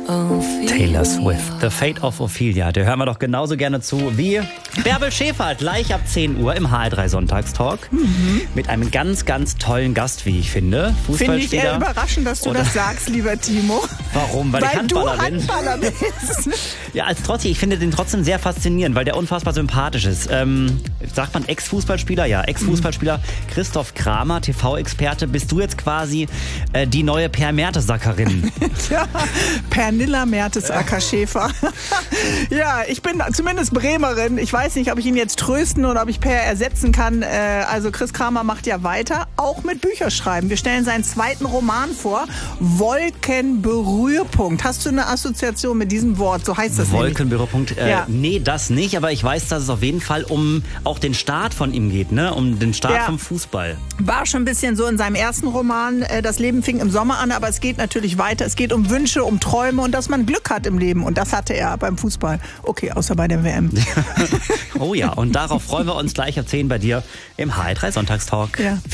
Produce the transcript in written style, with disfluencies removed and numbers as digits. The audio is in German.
Taylor Swift, The Fate of Ophelia. Der hören wir doch genauso gerne zu wie Bärbel Schäfer gleich ab 10 Uhr im HR3 Sonntagstalk. Mit einem ganz, ganz tollen Gast, wie ich finde. Finde ich eher überraschend, dass du das sagst, lieber Timo. Warum? Weil ich Handballer bin. Handballer bist. Ja, als Trotzi, ich finde den trotzdem sehr faszinierend, weil der unfassbar sympathisch ist. Sagt man Ex-Fußballspieler? Ja, Ex-Fußballspieler Christoph Kramer, TV-Experte. Bist du jetzt quasi die neue Per Mertesackerin? Ja, Pernilla Mertesacker-Schäfer. Ja, ich bin zumindest Bremerin. Ich weiß nicht, ob ich ihn jetzt trösten oder ob ich Per ersetzen kann. Also Chris Kramer macht ja weiter, auch mit Bücherschreiben. Wir stellen seinen zweiten Roman vor, Wolkenberührpunkt. Hast du eine Assoziation mit diesem Wort? So heißt das Wolkenberührpunkt? Ja. Nee, das nicht, aber ich weiß, dass es auf jeden Fall um auch den Start von ihm geht, ne? Um den Start vom Fußball. War schon ein bisschen so in seinem ersten Roman, das Leben fing im Sommer an, aber es geht natürlich weiter. Es geht um Wünsche, um Träume und dass man Glück hat im Leben. Und das hatte er beim Fußball. Okay, außer bei der WM. Oh ja, und darauf freuen wir uns gleich ab 10 bei dir im HR3 Sonntagstalk. Ja.